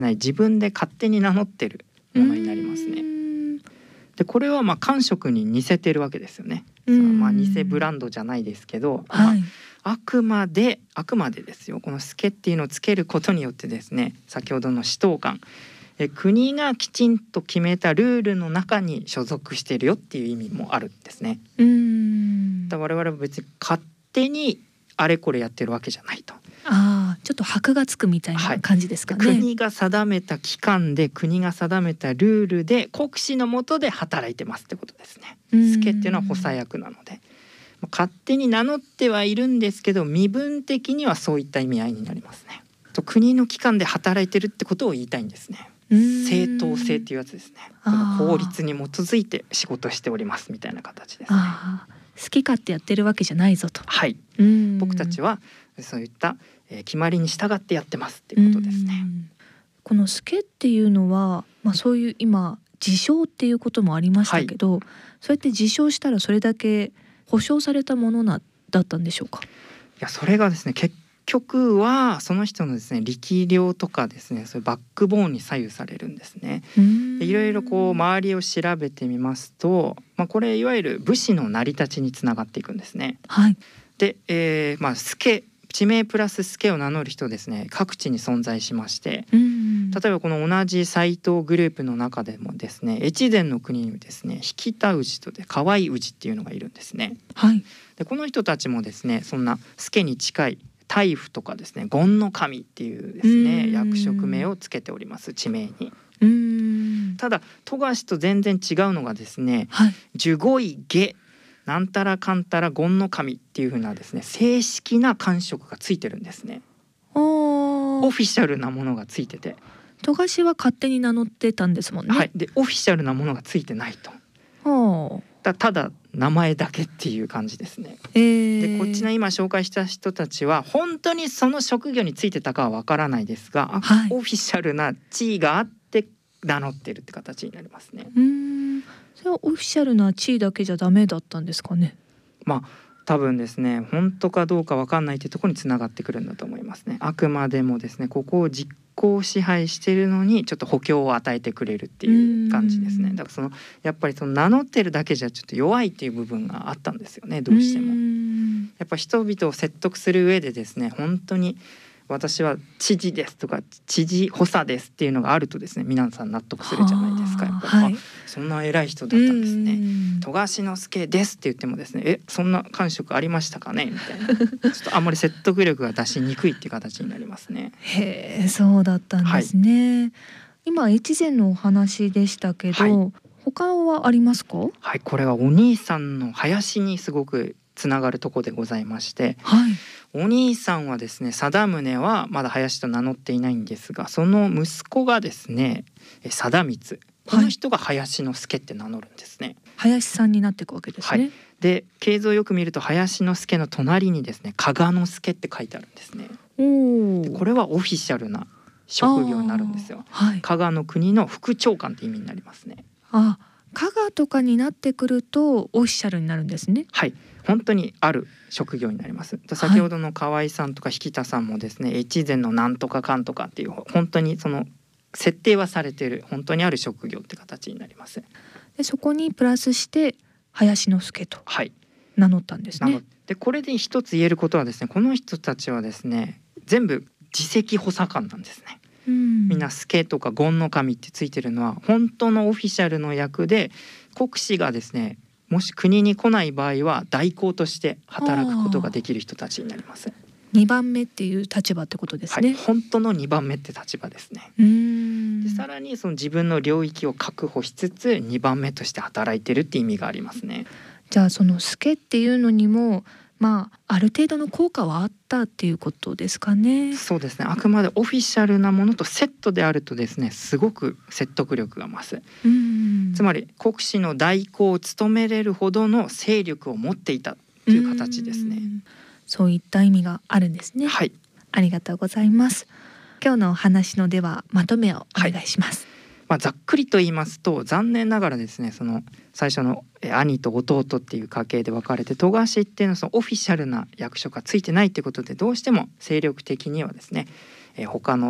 自分で勝手に名乗ってるものになりますね。でこれは官職に似せてるわけですよね。偽ブランドじゃないですけど、あくまでですよ、この助っていうのをつけることによってですね、先ほどの使統官、国がきちんと決めたルールの中に所属しているよっていう意味もあるんですね。だから我々は別に勝手にあれこれやってるわけじゃないと。 ちょっと箔がつくみたいな感じですかね。 国が定めた期間で国が定めたルールで国司の下で働いてますってことですね。助っていうのは補佐役なので、勝手に名乗ってはいるんですけど、身分的にはそういった意味合いになりますね。国の機関で働いてるってことを言いたいんですね。正当性っていうやつですね。この法律に基づいて仕事しておりますみたいな形ですね。 好き勝手やってるわけじゃないぞと。 僕たちはそういった決まりに従ってやってますっていうことですね。 この助っていうのは、そういう今自称っていうこともありましたけど、そうやって自称したらそれだけ保証されたものだったんでしょうか。 いや、それがですね、結局はその人のですね、力量とかですね、そういうバックボーンに左右されるんですね。でいろいろ周りを調べてみますと、これいわゆる武士の成り立ちにつながっていくんですね。で、助、地名プラス助を名乗る人ですね、各地に存在しまして、例えばこの同じ斎藤グループの中でもですね、越前の国にですね、引田氏とで河合氏っていうのがいるんですね。でこの人たちもですね、そんな助に近い大夫とかですね、権の神っていうですね、役職名をつけております、地名に。ただ富樫と全然違うのがですね、守護医下なんたらかんたら権の神っていう風なですね、正式な官職がついてるんですね。オフィシャルなものがついてて、 富樫は勝手に名乗ってたんですもんね。 でオフィシャルなものがついてないと。ただ名前だけっていう感じですね。でこっちの今紹介した人たちは本当にその職業についてたかはわからないですが、オフィシャルな地位があって名乗ってるって形になりますね。 それはオフィシャルな地位だけじゃダメだったんですかね。 多分ですね、本当かどうかわかんないというところにつながってくるんだと思いますね。あくまでもですね、ここを実効支配しているのにちょっと補強を与えてくれるっていう感じですね。だからやっぱり名乗ってるだけじゃちょっと弱いっていう部分があったんですよね、どうしても。やっぱ人々を説得する上でですね、本当に私は知事ですとか知事補佐ですっていうのがあるとですね、皆さん納得するじゃないですか。やっぱり、そんな偉い人だったんですね。富樫之助ですって言ってもですね、そんな官職ありましたかねみたいなちょっとあんまり説得力が出しにくいっていう形になりますね。 そうだったんですね。今越前のお話でしたけど、他はありますか。 これはお兄さんの林にすごくつながるところでございまして、お兄さんはですね、貞宗はまだ林と名乗っていないんですが、その息子がですね、貞光、この人が林之助って名乗るんですね。 林さんになっていくわけですね。 で系図をよく見ると林之助の隣にですね、加賀之助って書いてあるんですね。でこれはオフィシャルな職業になるんですよ。加賀の国の副長官って意味になりますね。 加賀とかになってくるとオフィシャルになるんですね。 本当にある職業になります。先ほどの河合さんとか引田さんもですね、越前のなんとかかんとかっていう本当にその設定はされている本当にある職業って形になります。 でそこにプラスして林之助と名乗ったんですね。 でこれで一つ言えることはですね、この人たちはですね、全部次席補佐官なんですね。みんな助とか権の神ってついてるのは本当のオフィシャルの役で、国司がですね、もし国に来ない場合は代行として働くことができる人たちになります。 2番目っていう立場ってことですね。 本当の2番目って立場ですね。でさらにその自分の領域を確保しつつ2番目として働いてるって意味がありますね。 じゃあその助っていうのにもある程度の効果はあったっていうことですかね。 そうですね。あくまでオフィシャルなものとセットであるとですね、すごく説得力が増す。つまり国司の代行を務めれるほどの勢力を持っていたという形ですね。 そういった意味があるんですね。ありがとうございます。今日のお話のではまとめをお願いします。 ざっくりと言いますと、残念ながらですね、その最初の兄と弟っていう家系で分かれて、富樫っていうのはそのオフィシャルな役職がついてないっていうことで、どうしても勢力的にはですね、他の